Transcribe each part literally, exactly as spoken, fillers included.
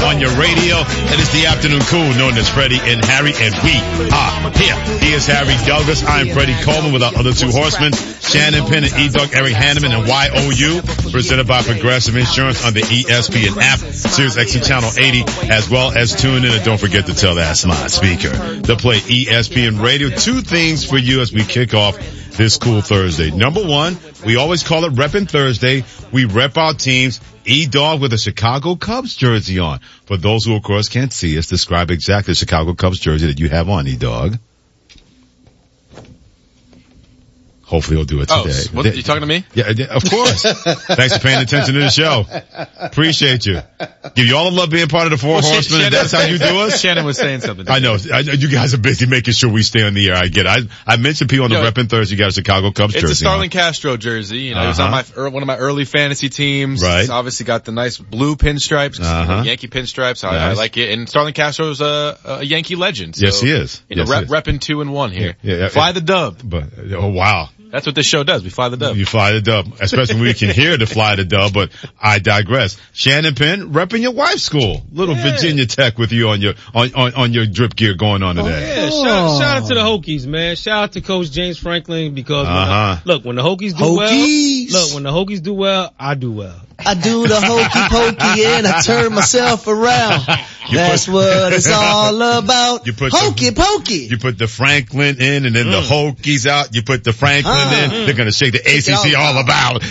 on your radio. It is the Afternoon Cool, known as Freddie and Harry, and we are here. He is Harry Douglas. I'm Freddie Coleman with our other two horsemen, Shannon Penn and E-Dog Eric Hanneman, and Y O U, presented by Progressive Insurance on the E S P N app, Sirius X M Channel eighty, as well as tune in, and don't forget to tell that smart speaker to play E S P N Radio. Two things for you as we kick off this cool Thursday. Number one, we always call it Reppin' Thursday. We rep our teams. E-Dog with a Chicago Cubs jersey on. For those who, of course, can't see us, describe exactly the Chicago Cubs jersey that you have on, E-Dog. Hopefully he'll do it today. Oh, what, you talking to me? Yeah, of course. Thanks for paying attention to the show. Appreciate you. Give you all the love being part of the Four well, Horsemen. Shannon, That's how you do us. Shannon was saying something. I know. I know. You guys are busy making sure we stay on the air. I get it. I, I mentioned people on the Yo, Reppin' Thursday. You got a Chicago Cubs it's jersey. It's a Starlin on. Castro jersey. You know, uh-huh. It was on my er, one of my early fantasy teams. Right. It's obviously got the nice blue pinstripes, uh-huh. Yankee pinstripes. I, nice. I like it. And Starlin Castro's a, a Yankee legend. So, yes, he is. You know, yes, rep, repping two and one here. Yeah, yeah, Fly yeah. the dub. But, oh, wow. That's what this show does. We fly the dub. You fly the dub, especially when we can hear the fly the dub, but I digress. Shannon Penn, repping your wife's school. Little yeah. Virginia Tech with you on your, on, on, on your drip gear going on today. Oh, yeah, oh. Shout, shout out to the Hokies, man. Shout out to Coach James Franklin because, uh-huh. when I, look, when the Hokies do Hokies. well, look, when the Hokies do well, I do well. I do the hokey pokey and I turn myself around. That's put, what it's all about. You put hokey the, pokey. You put the Franklin in and then mm. the Hokies out. You put the Franklin uh, in. Mm. They're going to shake the A C C all, all about.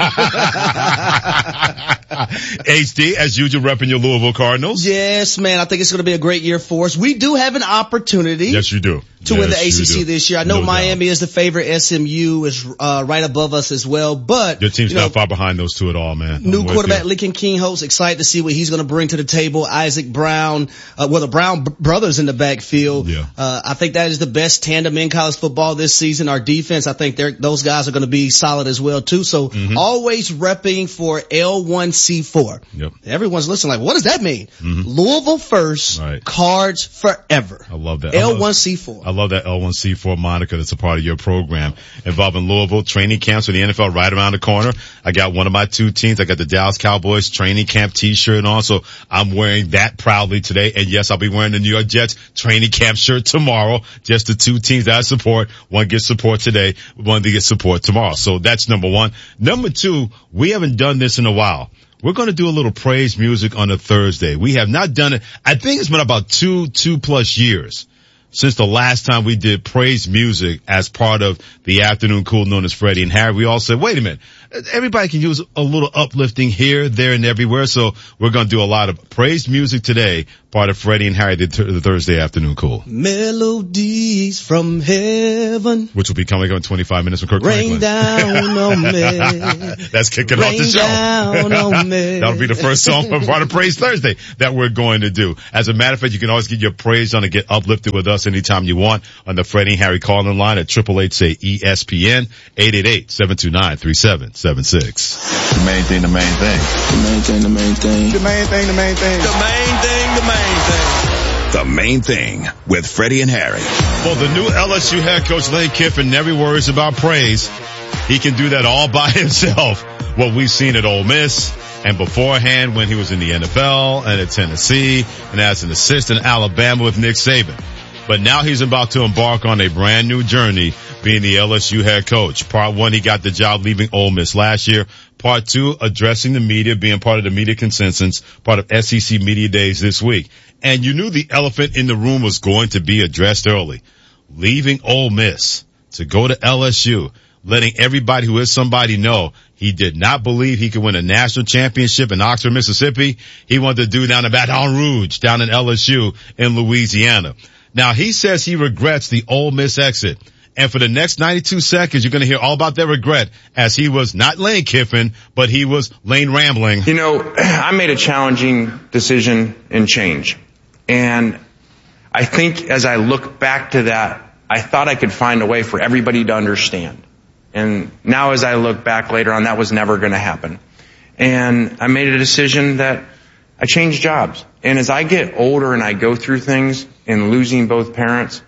H D, as usual, repping your Louisville Cardinals. Yes, man. I think it's going to be a great year for us. We do have an opportunity. Yes, you do. To yes, win the A C C this year. I know no Miami doubt. is the favorite. S M U is uh, right above us as well. But your team's you know, not far behind those two at all, man. New I'm quarterback Lincoln Kingholz, excited to see what he's going to bring to the table. Isaac Brown, uh, well, the Brown b- brothers in the backfield. Yeah. Uh, I think that is the best tandem in college football this season. Our defense, I think they're, those guys are going to be solid as well too. So mm-hmm. always repping for L one C four. Yep. Everyone's listening like, what does that mean? Mm-hmm. Louisville first, right. Cards forever. I love that. L one C four. I love that L one C four moniker that's a part of your program involving Louisville. Training camps for the N F L right around the corner. I got one of my two teams. I got the Dallas Cowboys training camp t-shirt on, so I'm wearing that proudly today. And yes, I'll be wearing the New York Jets training camp shirt tomorrow. Just the two teams that I support. One gets support today, one to get support tomorrow. So that's number one. Number two, we haven't done this in a while. We're going to do a little praise music on a Thursday. We have not done it. I think it's been about two, two plus years since the last time we did praise music as part of the Afternoon Cool, known as Freddie and Harry. We all said, wait a minute, everybody can use a little uplifting here, there, and everywhere. So we're going to do a lot of praise music today, part of Freddie and Harry, the, th- the Thursday Afternoon Cool. Melodies from heaven, which will be coming up in twenty-five minutes from Kirk Rain Franklin. down on me. That's kicking Rain off the show. Down on me. That'll be the first song of part of Praise Thursday that we're going to do. As a matter of fact, you can always get your praise on and get uplifted with us anytime you want on the Freddie and Harry calling line at triple eight say E S P N eight eight eight, seven two nine, three seven seven six. The main thing, the main thing. The main thing, the main thing. The main thing, the main thing. The main thing, the main thing. The Main Thing with Freddie and Harry. Well, the new L S U head coach Lane Kiffin never worries about praise. He can do that all by himself. What we've seen at Ole Miss and beforehand when he was in the N F L and at Tennessee and as an assistant at Alabama with Nick Saban. But now he's about to embark on a brand new journey being the L S U head coach. Part one, he got the job leaving Ole Miss last year. Part two, addressing the media, being part of the media consensus, part of S E C Media Days this week. And you knew the elephant in the room was going to be addressed early. Leaving Ole Miss to go to L S U, letting everybody who is somebody know he did not believe he could win a national championship in Oxford, Mississippi. He wanted to do down in Baton Rouge, down in L S U in Louisiana. Now, he says he regrets the Ole Miss exit. And for the next ninety-two seconds, you're going to hear all about that regret as he was not Lane Kiffin, but he was Lane Rambling. You know, I made a challenging decision and change. And I think as I look back to that, I thought I could find a way for everybody to understand. And now as I look back later on, that was never going to happen. And I made a decision that I changed jobs. And as I get older and I go through things and losing both parents,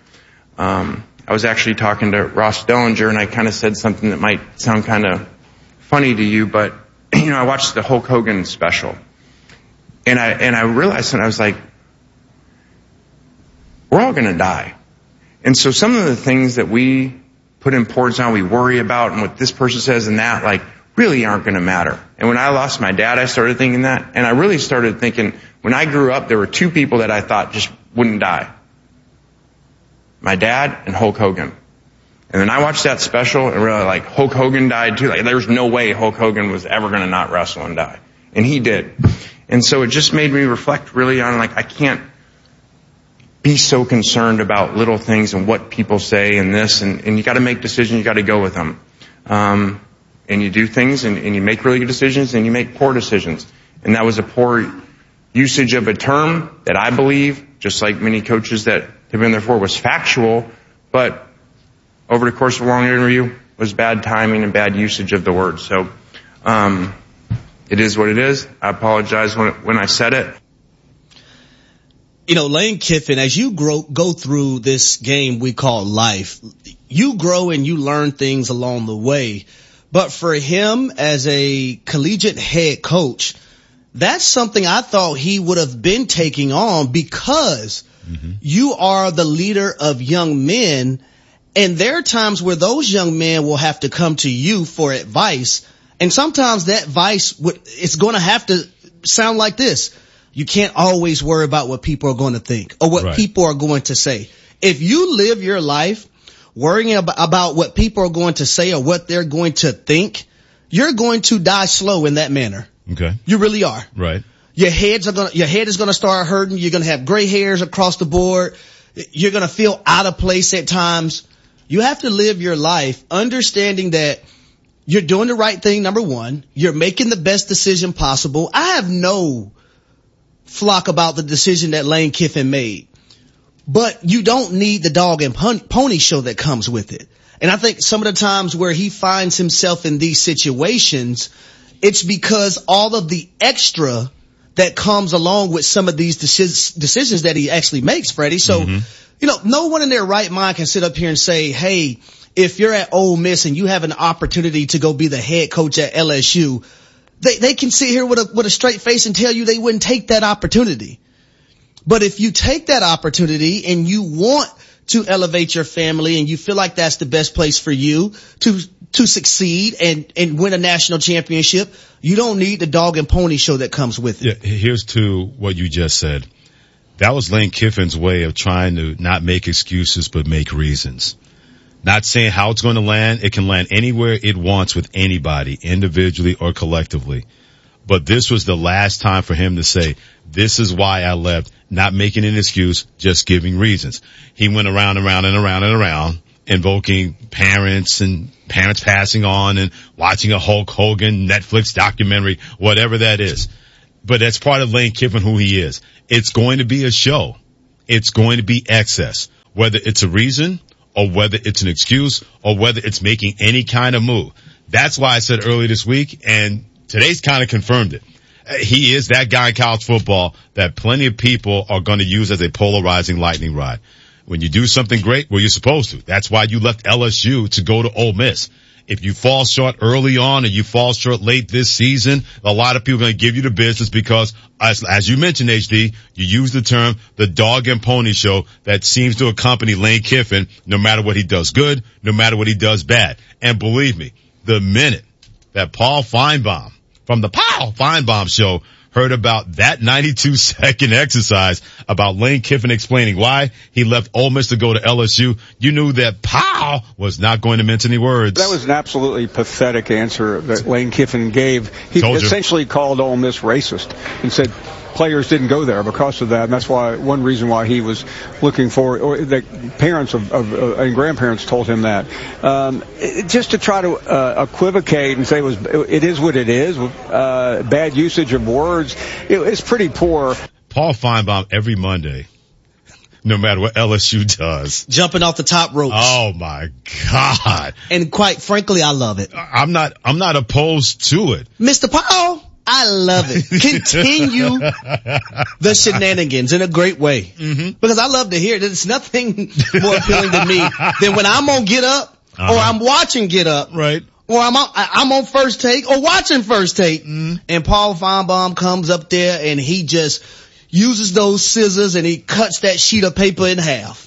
um, I was actually talking to Ross Dellinger and I kind of said something that might sound kind of funny to you, but, you know, I watched the Hulk Hogan special. And I, and I realized, and I was like, we're all going to die. And so some of the things that we put importance on, we worry about, and what this person says and that, like, really aren't going to matter. And when I lost my dad, I started thinking that. And I really started thinking, when I grew up, there were two people that I thought just wouldn't die. My dad and Hulk Hogan. And then I watched that special and realized, like, Hulk Hogan died too. Like, there's no way Hulk Hogan was ever going to not wrestle and die. And he did. And so it just made me reflect really on, like, I can't be so concerned about little things and what people say and this. And, and you got to make decisions. You got to go with them. Um, and you do things and, and you make really good decisions and you make poor decisions. And that was a poor usage of a term that I believe, just like many coaches that have been there for, was factual, but over the course of a long interview was bad timing and bad usage of the word. So, um, it is what it is. I apologize when, when I said it. You know, Lane Kiffin, as you grow, go through this game we call life, you grow and you learn things along the way. But for him as a collegiate head coach, that's something I thought he would have been taking on because mm-hmm. you are the leader of young men. And there are times where those young men will have to come to you for advice. And sometimes that advice, it's going to have to sound like this. You can't always worry about what people are going to think or what right. people are going to say. If you live your life worrying about what people are going to say or what they're going to think, you're going to die slow in that manner. Okay. You really are. Right. Your heads are going to, your head is going to start hurting. You're going to have gray hairs across the board. You're going to feel out of place at times. You have to live your life understanding that you're doing the right thing, number one. You're making the best decision possible. I have no flock about the decision that Lane Kiffin made. But you don't need the dog and pony show that comes with it. And I think some of the times where he finds himself in these situations, it's because all of the extra that comes along with some of these decis- decisions that he actually makes, Freddie. So, mm-hmm. you know, no one in their right mind can sit up here and say, hey, if you're at Ole Miss and you have an opportunity to go be the head coach at L S U, they, they can sit here with a, with a straight face and tell you they wouldn't take that opportunity. But if you take that opportunity and you want to elevate your family and you feel like that's the best place for you to, to succeed and, and win a national championship, you don't need the dog and pony show that comes with it. Yeah, here's to what you just said. That was Lane Kiffin's way of trying to not make excuses but make reasons. Not saying how it's going to land. It can land anywhere it wants with anybody, individually or collectively. But this was the last time for him to say, this is why I left, not making an excuse, just giving reasons. He went around and around and around and around, invoking parents and parents passing on and watching a Hulk Hogan Netflix documentary, whatever that is. But that's part of Lane Kiffin, who he is. It's going to be a show. It's going to be excess. Whether it's a reason or whether it's an excuse or whether it's making any kind of move. That's why I said earlier this week, and today's kind of confirmed it. He is that guy in college football that plenty of people are going to use as a polarizing lightning rod. When you do something great, well, you're supposed to. That's why you left L S U to go to Ole Miss. If you fall short early on and you fall short late this season, a lot of people are going to give you the business because, as, as you mentioned, H D, you use the term the dog and pony show that seems to accompany Lane Kiffin no matter what he does good, no matter what he does bad. And believe me, the minute that Paul Feinbaum from the Paul Feinbaum show heard about that ninety-two second exercise about Lane Kiffin explaining why he left Ole Miss to go to L S U, you knew that Paul was not going to mince any words. That was an absolutely pathetic answer that Lane Kiffin gave. He Told essentially you. called Ole Miss racist and said players didn't go there because of that, and that's why one reason why he was looking for, or the parents of, of uh, and grandparents told him that. Um, it, just to try to uh, equivocate and say it was, it is what it is. Uh, bad usage of words. It, it's pretty poor. Paul Feinbaum every Monday, no matter what L S U does, jumping off the top ropes. Oh my God! And quite frankly, I love it. I'm not. I'm not opposed to it, Mister Paul. I love it. Continue the shenanigans in a great way. Mm-hmm. Because I love to hear it. There's nothing more appealing to me than when I'm on Get Up, uh-huh. or I'm watching Get Up, right, or I'm on, I'm on First Take or watching First Take, mm. and Paul Feinbaum comes up there and he just uses those scissors and he cuts that sheet of paper in half.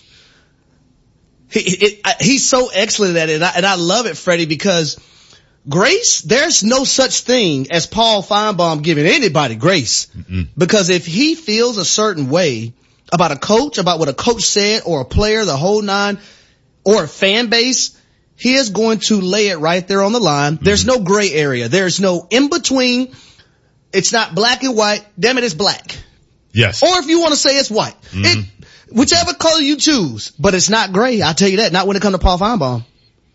He, it, it, he's so excellent at it, and I, and I love it, Freddie, because grace, there's no such thing as Paul Feinbaum giving anybody grace. Mm-mm. Because if he feels a certain way about a coach, about what a coach said, or a player, the whole nine, or a fan base, he is going to lay it right there on the line. Mm-hmm. There's no gray area. There's no in between. It's not black and white. Damn it, it's black. Yes. Or if you want to say it's white. Mm-hmm. It, whichever color you choose. But it's not gray. I'll tell you that. Not when it comes to Paul Feinbaum.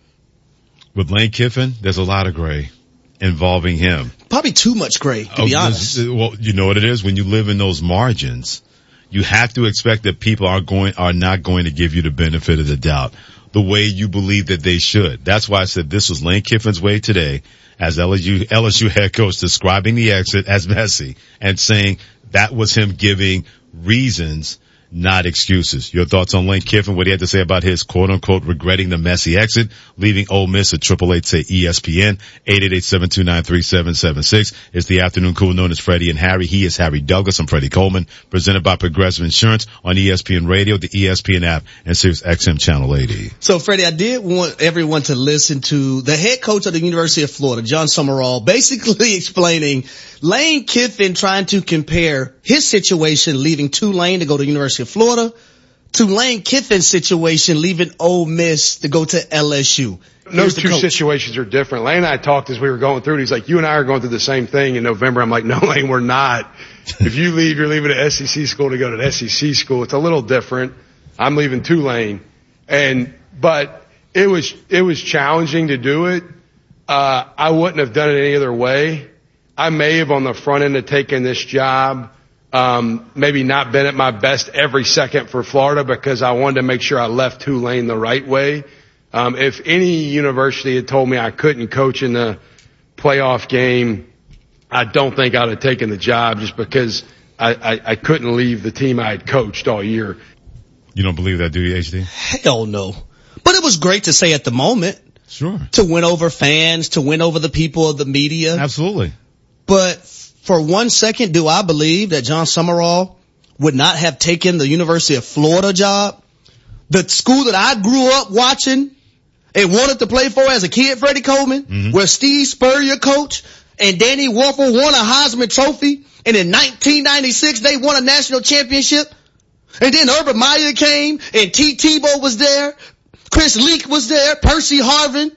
With Lane Kiffin, there's a lot of gray involving him. Probably too much gray, to oh, be honest. Well, you know what it is? When you live in those margins, you have to expect that people are going, are not going to give you the benefit of the doubt the way you believe that they should. That's why I said this was Lane Kiffin's way today as L S U, L S U head coach describing the exit as messy and saying that was him giving reasons, not excuses. Your thoughts on Lane Kiffin, what he had to say about his quote-unquote regretting the messy exit, leaving Ole Miss at triple eight say E S P N, eight eight eight, seven two nine, three seven seven six. It's the afternoon cool known as Freddie and Harry. He is Harry Douglas. I'm Freddie Coleman, presented by Progressive Insurance on E S P N Radio, the E S P N app, and Sirius X M Channel eighty. So, Freddie, I did want everyone to listen to the head coach of the University of Florida, John Summerall, basically explaining Lane Kiffin trying to compare his situation leaving Tulane to go to the University of Florida to Lane Kiffin's situation leaving Ole Miss to go to L S U. No two situations are different. Lane and I talked as we were going through it. He's like, you and I are going through the same thing in November. I'm like, no, Lane, we're not. If you leave, you're leaving an S E C school to go to an S E C school. It's a little different. I'm leaving Tulane. And, but it was, it was challenging to do it. Uh, I wouldn't have done it any other way. I may have on the front end of taking this job, um, maybe not been at my best every second for Florida because I wanted to make sure I left Tulane the right way. Um, if any university had told me I couldn't coach in the playoff game, I don't think I'd have taken the job just because I, I, I couldn't leave the team I had coached all year. You don't believe that, do you, H D? Hell no. But it was great to say at the moment. Sure. To win over fans, to win over the people of the media. Absolutely. But for one second, do I believe that John Summerall would not have taken the University of Florida job? The school that I grew up watching and wanted to play for as a kid, Freddie Coleman, mm-hmm. where Steve Spurrier coached and Danny Wuerffel won a Heisman Trophy. And in nineteen ninety-six, they won a national championship. And then Urban Meyer came and T. Tebow was there. Chris Leak was there. Percy Harvin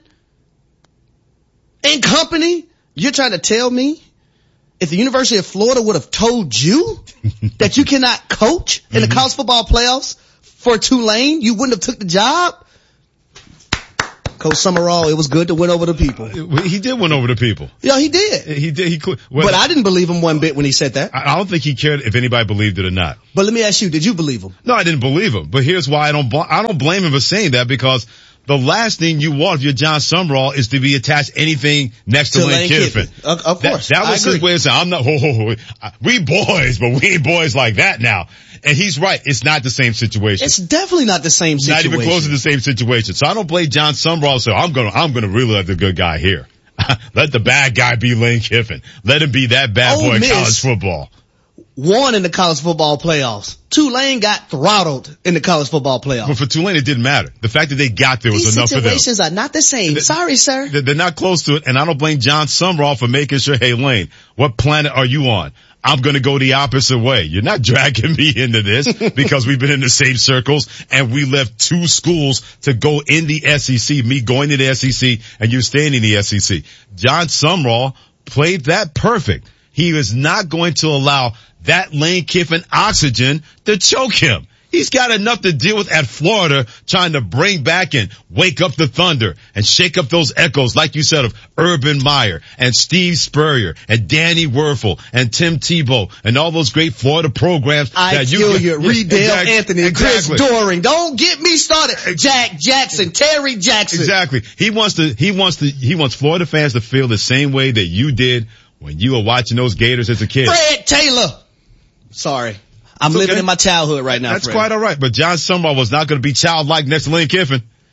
and company. You're trying to tell me if the University of Florida would have told you that you cannot coach in mm-hmm. the college football playoffs for Tulane, you wouldn't have took the job? Coach Summerall, it was good to win over the people. He did win over the people. Yeah, he did. He did. He could. Well, but I didn't believe him one bit when he said that. I don't think he cared if anybody believed it or not. But let me ask you, did you believe him? No, I didn't believe him. But here's why I don't. Bl- I don't blame him for saying that because the last thing you want if you're John Summerall is to be attached anything next to, to Lane, Lane Kiffin. Kiffin. Of, of course. That, that was his way of saying, I'm not, ho, ho, ho, we boys, but we ain't boys like that now. And he's right. It's not the same situation. It's definitely not the same situation. Not even close to the same situation. So I don't blame John Summerall. So I'm gonna, I'm gonna really let the good guy here. Let the bad guy be Lane Kiffin. Let him be that bad boy in college football. Won in the college football playoffs. Tulane got throttled in the college football playoffs. But for Tulane, it didn't matter. The fact that they got there was These enough for them. These situations are not the same. Sorry, sir. They're not close to it, and I don't blame John Summerall for making sure, hey, Lane, what planet are you on? I'm going to go the opposite way. You're not dragging me into this because we've been in the same circles, and we left two schools to go in the S E C, me going to the S E C, and you staying in the S E C. John Summerall played that perfect. He is not going to allow that Lane Kiffin oxygen to choke him. He's got enough to deal with at Florida trying to bring back and wake up the thunder and shake up those echoes, like you said, of Urban Meyer and Steve Spurrier and Danny Wuerffel and Tim Tebow and all those great Florida programs. I that feel you, you. Reedale exactly, Anthony, exactly. Chris Doering. Don't get me started. Jack Jackson, Terry Jackson. Exactly. He wants to, he wants to, he wants Florida fans to feel the same way that you did when you were watching those Gators as a kid. Fred Taylor. Sorry. I'm it's living okay. in my childhood right now, That's Fred. quite all right. But John Summerall was not going to be childlike next to Lane Kiffin.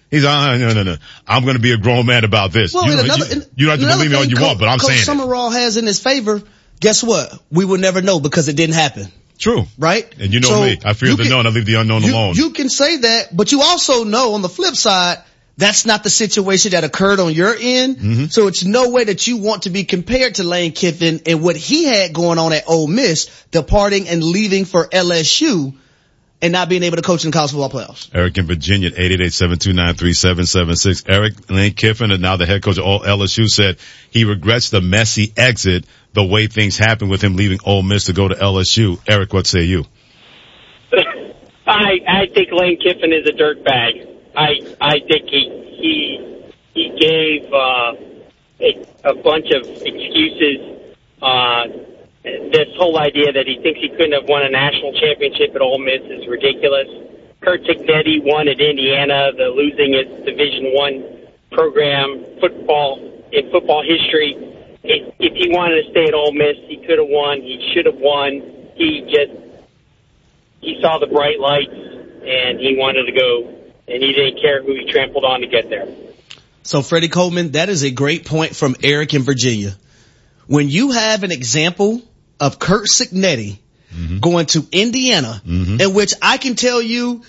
He's uh, no, no, no. I'm going to be a grown man about this. Well, you, know, another, you, you don't have to believe me all you Coach, want, but I'm Coach saying Summerall has in his favor. Guess what? We will never know because it didn't happen. True. Right? And you know so me. I fear the known. I leave the unknown you, alone. You can say that, but you also know on the flip side, that's not the situation that occurred on your end. Mm-hmm. So it's no way that you want to be compared to Lane Kiffin and what he had going on at Ole Miss, departing and leaving for L S U and not being able to coach in the college football playoffs. Eric in Virginia, eight eight eight, seven two nine, three seven seven six. Eric, Lane Kiffin, and now the head coach of L S U, said he regrets the messy exit, the way things happened with him leaving Ole Miss to go to L S U. Eric, what say you? I I think Lane Kiffin is a dirtbag. I I think he he he gave uh, a, a bunch of excuses. Uh, this whole idea that he thinks he couldn't have won a national championship at Ole Miss is ridiculous. Curt Cignetti won at Indiana, the losing its Division One program football in football history. If, if he wanted to stay at Ole Miss, he could have won. He should have won. He just he saw the bright lights and he wanted to go. And he didn't care who he trampled on to get there. So, Freddie Coleman, that is a great point from Eric in Virginia. When you have an example of Curt Cignetti mm-hmm. going to Indiana, mm-hmm. in which I can tell you,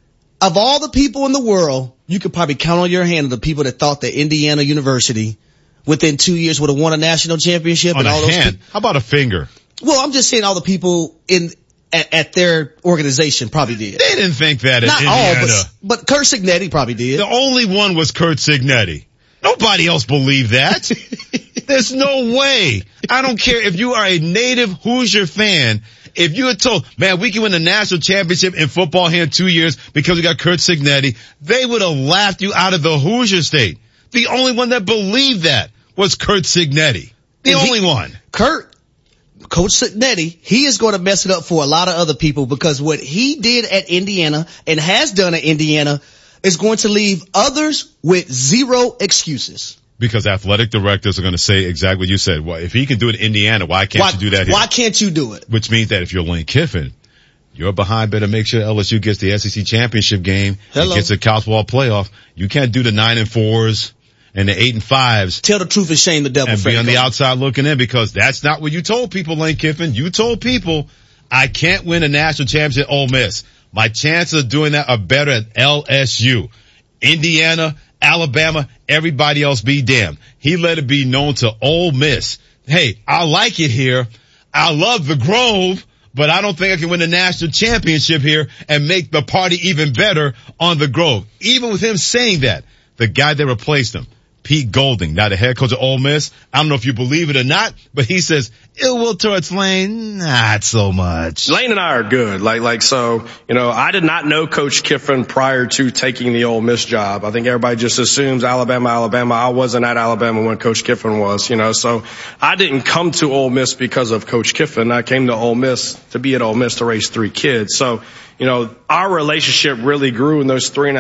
of all the people in the world, you could probably count on your hand of the people that thought that Indiana University within two years would have won a national championship. On and a all those hand? pe- How about a finger? Well, I'm just saying all the people in At, at their organization probably did. They didn't think that in Not Indiana. all, but, but Curt Cignetti probably did. The only one was Curt Cignetti. Nobody else believed that. There's no way. I don't care if you are a native Hoosier fan. If you had told, man, we can win the national championship in football here in two years because we got Curt Cignetti, they would have laughed you out of the Hoosier state. The only one that believed that was Curt Cignetti. The And only he, one. Curt. Coach Cignetti, he is going to mess it up for a lot of other people because what he did at Indiana and has done at Indiana is going to leave others with zero excuses. Because athletic directors are going to say exactly what you said. Well, if he can do it in Indiana, why can't why, you do that here? Why can't you do it? Which means that if you're Lane Kiffin, you're behind better make sure L S U gets the S E C championship game Hello. and gets the college football playoff. You can't do the nine and fours and the eight and fives. Tell the truth and shame the devil. And be on the outside looking in because that's not what you told people, Lane Kiffin. You told people, I can't win a national championship at Ole Miss. My chances of doing that are better at L S U. Indiana, Alabama, everybody else be damned. He let it be known to Ole Miss. Hey, I like it here. I love the Grove, but I don't think I can win a national championship here and make the party even better on the Grove. Even with him saying that, the guy that replaced him, Pete Golding, now the head coach of Ole Miss. I don't know if you believe it or not, but he says, ill will towards Lane, not so much. Lane and I are good. Like, like, so, you know, I did not know Coach Kiffin prior to taking the Ole Miss job. I think everybody just assumes Alabama, Alabama. I wasn't at Alabama when Coach Kiffin was, you know, so I didn't come to Ole Miss because of Coach Kiffin. I came to Ole Miss to be at Ole Miss to raise three kids. So, you know, our relationship really grew in those three and a